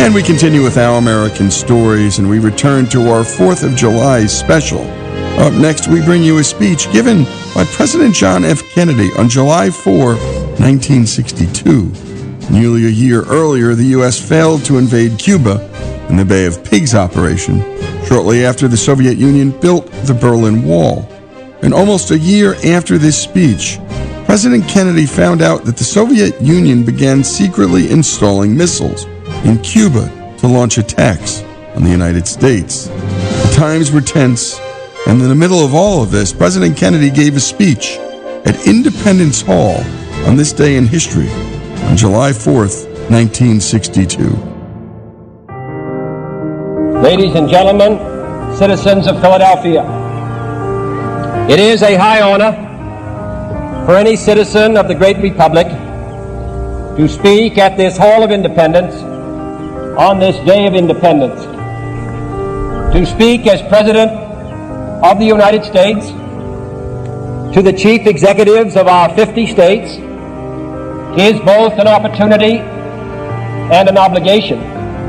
And we continue with Our American Stories, and we return to our 4th of July special. Up next, we bring you a speech given by President John F. Kennedy on July 4, 1962. Nearly a year earlier, the U.S. failed to invade Cuba in the Bay of Pigs operation, shortly after the Soviet Union built the Berlin Wall. And almost a year after this speech, President Kennedy found out that the Soviet Union began secretly installing missiles in Cuba to launch attacks on the United States. The times were tense, and in the middle of all of this, President Kennedy gave a speech at Independence Hall on this day in history, on July 4th, 1962. Ladies and gentlemen, citizens of Philadelphia, it is a high honor for any citizen of the great republic to speak at this Hall of Independence on this day of independence. To speak as President of the United States to the chief executives of our 50 states is both an opportunity and an obligation.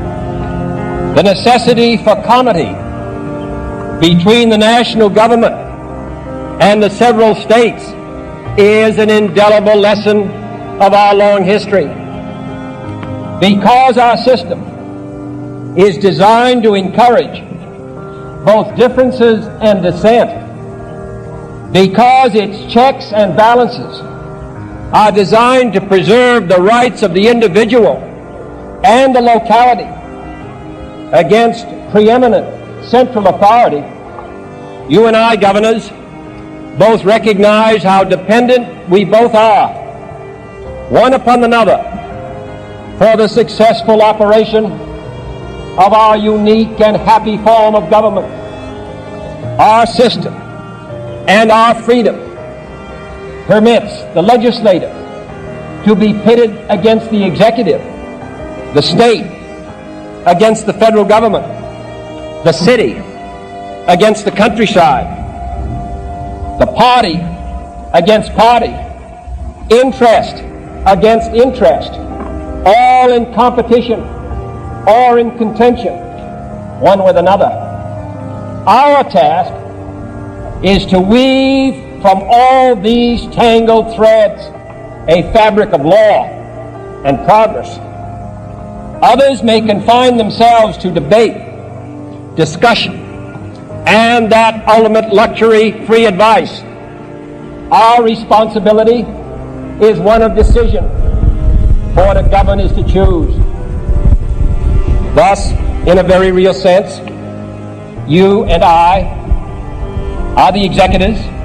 The necessity for comity between the national government and the several states is an indelible lesson of our long history. Because our system is designed to encourage both differences and dissent, because its checks and balances are designed to preserve the rights of the individual and the locality against preeminent central authority, you and I, governors, both recognize how dependent we both are, one upon another, for the successful operation of our unique and happy form of government. Our system and our freedom permits the legislature to be pitted against the executive, the state against the federal government, the city against the countryside, the party against party, interest against interest, all in competition or in contention one with another. Our task is to weave from all these tangled threads a fabric of law and progress. Others may confine themselves to debate, discussion, and that ultimate luxury, free advice. Our responsibility is one of decision, for to govern is to choose. Thus, in a very real sense, you and I are the executives